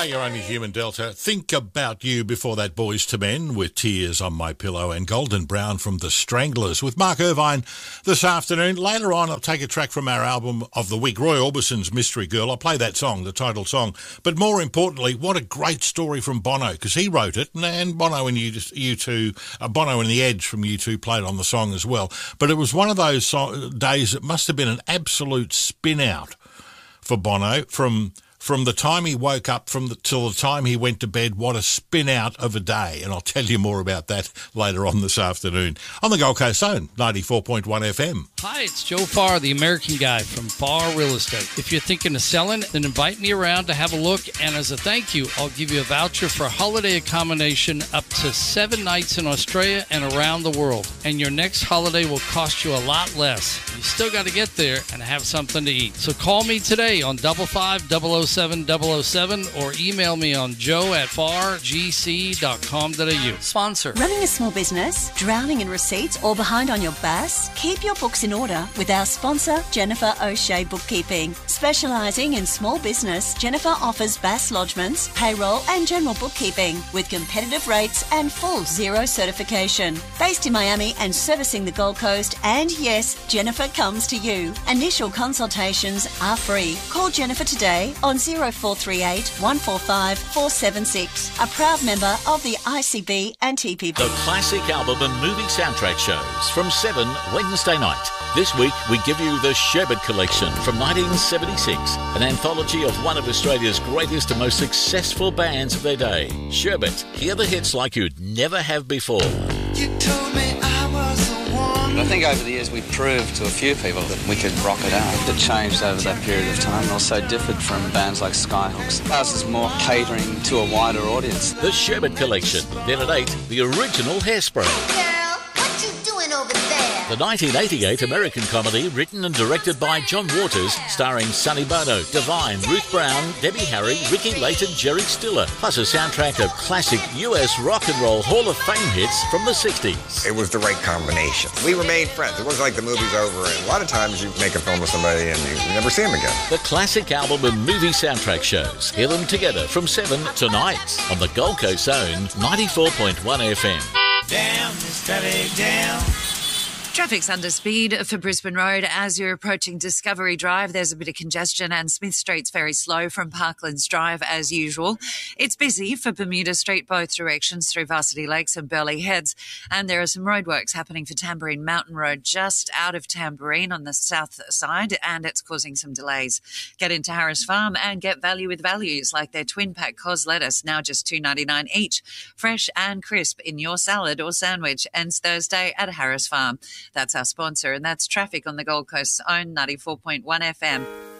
You're Only Human Delta. Think About You before that, Boys to Men, with Tears on My Pillow, and Golden Brown from The Stranglers with Mark Irvine this afternoon. Later on, I'll take a track from our album of the week, Roy Orbison's Mystery Girl. I'll play that song, the title song. But more importantly, what a great story from Bono, because he wrote it, and Bono and U2, Bono and The Edge from U2 played on the song as well. But it was one of those days that must have been an absolute spin-out for Bono from the time he woke up till the time he went to bed. What a spin out of a day. And I'll tell you more about that later on this afternoon on the Gold Coast Zone, 94.1 FM. Hi, it's Joe Farr, the American guy from Farr Real Estate. If you're thinking of selling, then invite me around to have a look. And as a thank you, I'll give you a voucher for holiday accommodation up to 7 nights in Australia and around the world. And your next holiday will cost you a lot less. You still got to get there and have something to eat. So call me today on 55007 007 or email me on joe@fargc.com.au. Sponsor. Running a small business, drowning in receipts or behind on your BAS? Keep your books in order with our sponsor, Jennifer O'Shea Bookkeeping. Specialising in small business, Jennifer offers BAS lodgements, payroll and general bookkeeping with competitive rates and full zero certification. Based in Miami and servicing the Gold Coast, and yes, Jennifer comes to you. Initial consultations are free. Call Jennifer today on 0438 145 476. A proud member of the ICB and TPP. The classic album and movie soundtrack shows from 7 Wednesday night. This week we give you the Sherbet Collection from 1976, an anthology of one of Australia's greatest and most successful bands of their day. Sherbet, hear the hits like you'd never have before. You told me I was the one. I think over the years we proved to a few people that we could rock it out. It changed over that period of time and also differed from bands like Skyhawks. Ours is more catering to a wider audience. The Sherbet Collection. Then at 8, the original Hairspray. Girl, what you doing over there? The 1988 American comedy written and directed by John Waters, starring Sonny Bono, Divine, Ruth Brown, Debbie Harry, Ricky Layton, Jerry Stiller, plus a soundtrack of classic US rock and roll Hall of Fame hits from the 60s. It was the right combination. We remained friends. It wasn't like the movie's over, and a lot of times you make a film with somebody and you never see them again. The classic album and movie soundtrack shows. Hear them together from 7 tonight on the Gold Coast Zone, 94.1 FM. Damn, steady down. Traffic's under speed for Brisbane Road as you're approaching Discovery Drive. There's a bit of congestion and Smith Street's very slow from Parklands Drive as usual. It's busy for Bermuda Street, both directions through Varsity Lakes and Burleigh Heads. And there are some roadworks happening for Tamborine Mountain Road just out of Tamborine on the south side, and it's causing some delays. Get into Harris Farm and get value with values like their twin pack cos lettuce, now just $2.99 each. Fresh and crisp in your salad or sandwich. Ends Thursday at Harris Farm. That's our sponsor, and that's Traffic on the Gold Coast's own 94.1 FM.